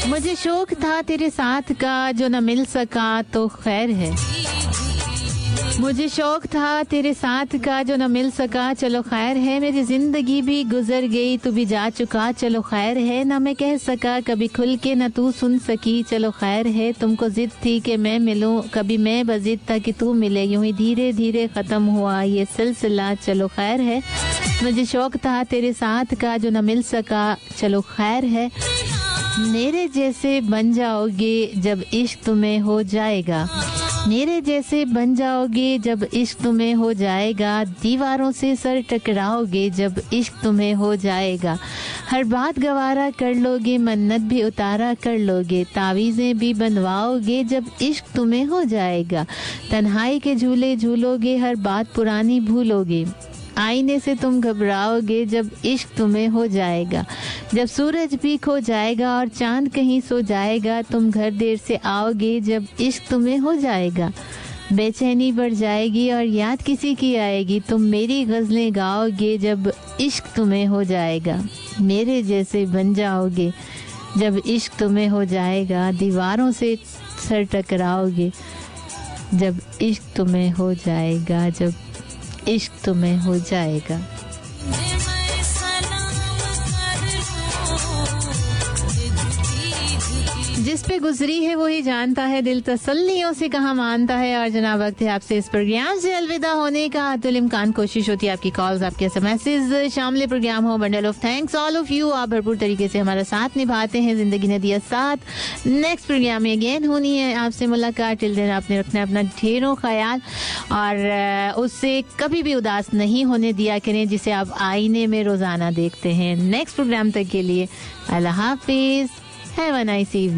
मुझे शौक था तेरे साथ का जो न मिल सका तो खैर है। मुझे शौक था तेरे साथ का जो न मिल सका चलो खैर है। मेरी जिंदगी भी गुजर गई तू भी जा चुका चलो खैर है। ना मैं कह सका कभी खुल के न तू सुन सकी चलो खैर है। तुमको जिद थी कि मैं मिलूं कभी मैं बजिद था कि तू मिले। यूं ही धीरे धीरे खत्म हुआ ये सिलसिला चलो खैर है। मुझे शौक था तेरे साथ का जो न मिल सका चलो खैर है। मेरे जैसे बन जाओगे जब इश्क तुम्हें हो जाएगा। मेरे जैसे बन जाओगे जब इश्क तुम्हें हो जाएगा। दीवारों से सर टकराओगे जब इश्क तुम्हें हो जाएगा। हर बात गवारा कर लोगे मन्नत भी उतारा कर लोगे। तावीज़ें भी बनवाओगे जब इश्क तुम्हें हो जाएगा। तन्हाई के झूले झूलोगे हर बात पुरानी भूलोगे। आईने से तुम घबराओगे जब इश्क तुम्हें हो जाएगा। जब सूरज भी खो जाएगा और चांद कहीं सो जाएगा। तुम घर देर से आओगे जब इश्क तुम्हें हो जाएगा। बेचैनी बढ़ जाएगी और याद किसी की आएगी। तुम मेरी गज़लें गाओगे जब इश्क तुम्हें हो जाएगा। मेरे जैसे बन जाओगे जब इश्क तुम्हें हो जाएगा। दीवारों से सर टकराओगे जब इश्क तुम्हें हो जाएगा। जब इश्क तुम्हें हो जाएगा। जिस पे गुजरी है वही जानता है दिल तसल्लियों से कहाँ मानता है। और जनाब वक्त है आपसे इस प्रोग्राम से अलविदा होने का। अतुल इम्कान कोशिश होती है आपकी कॉल्स आपके एसएमएसेस शामिल प्रोग्राम हो। Bundle of thanks all of you. आप भरपूर तरीके से हमारा साथ निभाते हैं। जिंदगी ने दिया साथ। नेक्स्ट प्रोग्राम में अगेन होनी है आपसे मुलाकात। टिल देन आपने रखना अपना ढेरों ख्याल और उससे कभी भी उदास नहीं होने दिया करें जिसे आप आईने में रोजाना देखते हैं। नेक्स्ट प्रोग्राम तक के लिए अल्लाह हाफिज। Have a nice evening.